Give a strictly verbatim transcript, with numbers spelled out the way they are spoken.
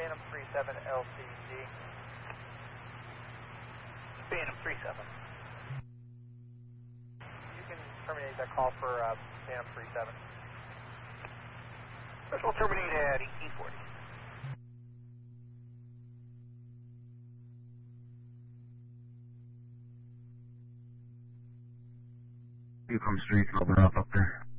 Phantom three seven L C D. Phantom three seven. You can terminate that call for uh, Phantom three seven. First we'll terminate at eighteen forty. You come straight, open up up there.